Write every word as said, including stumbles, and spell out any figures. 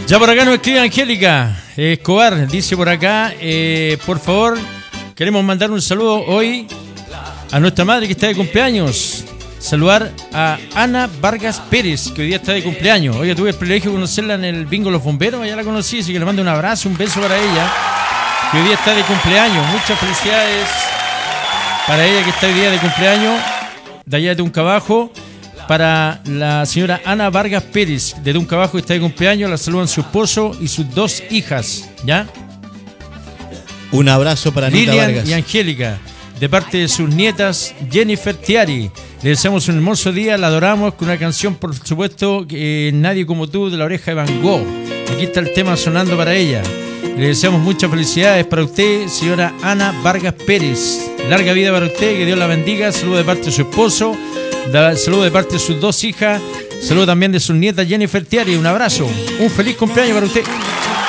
Ya por acá nos escribe Angélica Escobar, dice por acá, eh, por favor, queremos mandar un saludo hoy a nuestra madre que está de cumpleaños. Saludar a Ana Vargas Pérez, que hoy día está de cumpleaños. Oye, tuve el privilegio de conocerla en el Bingo Los Bomberos, allá la conocí, así que le mando un abrazo, un beso para ella, que hoy día está de cumpleaños. Muchas felicidades para ella que está hoy día de cumpleaños, de allá de Tuncabajo. Para la señora Ana Vargas Pérez de Tuncabajo, que está de cumpleaños, la saludan su esposo y sus dos hijas, ¿ya? Un abrazo para Anita Lilian Vargas y Angélica, de parte de sus nietas Jennifer Tiari. Le deseamos un hermoso día, la adoramos con una canción, por supuesto, eh, Nadie como tú, de La Oreja de Van Gogh. Aquí está el tema sonando para ella. Le deseamos muchas felicidades para usted, señora Ana Vargas Pérez. Larga vida para usted, que Dios la bendiga. Saludo de parte de su esposo, saludo de parte de sus dos hijas, saludo también de sus nietas Jennifer Tiari. Un abrazo, un feliz cumpleaños para usted.